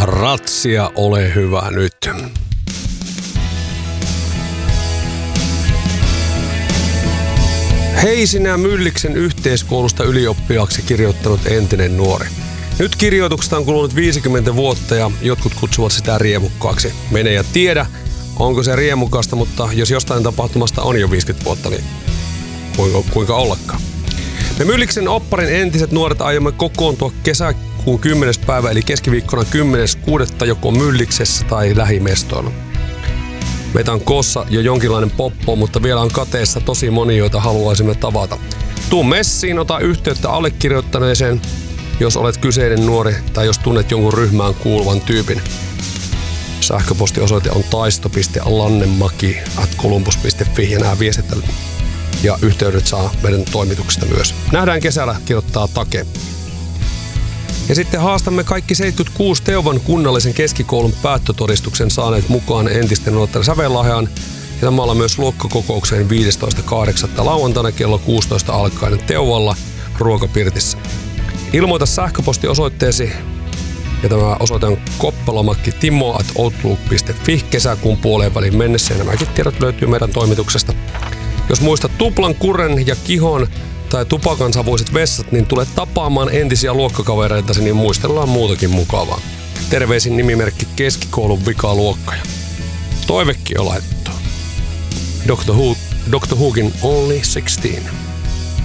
Ratsia, ole hyvä nyt. Hei sinä Mylliksen yhteiskoulusta ylioppilaaksi kirjoittanut entinen nuori. Nyt kirjoituksesta on kulunut 50 vuotta ja jotkut kutsuvat sitä riemukkaaksi. Mene ja tiedä, onko se riemukasta, mutta jos jostain tapahtumasta on jo 50 vuotta, niin kuinka ollakaan. Me Mylliksen opparin entiset nuoret aiomme kokoontua kesäkuun 10. päivä eli keskiviikkona 10.6. joko Mylliksessä tai lähimestoilla. Meitä on koossa jo jonkinlainen poppo, mutta vielä on kateessa tosi moni, joita haluaisimme tavata. Tuu messiin, ota yhteyttä allekirjoittaneeseen, jos olet kyseinen nuori tai jos tunnet jonkun ryhmään kuuluvan tyypin. Sähköpostiosoite on taisto.lannemaki@columbus.fi ja nämä viestit ja yhteydet saa meidän toimituksesta myös. Nähdään kesällä, kirjoittaa Take. Ja sitten haastamme kaikki 76 Teuvan kunnallisen keskikoulun päättötodistuksen saaneet mukaan entisten nuorten sävellahjaan ja samalla myös luokkakokoukseen 15.8. lauantaina kello 16 alkaen Teuvalla ruokapirtissä. Ilmoita sähköpostiosoitteesi ja tämä osoite on koppelamakki.timo@outlook.fi kesäkuun puoleen väliin mennessä ja nämäkin tiedot löytyy meidän toimituksesta. Jos muistat tuplan, kurren ja kihon tai tupakansavuiset vessat, niin tule tapaamaan entisiä luokkakavereitasi, niin muistellaan muutakin mukavaa. Terveisin nimimerkki keskikoulun vikaluokkaja. Toivekki on laittu. Dr. Whokin Only 16.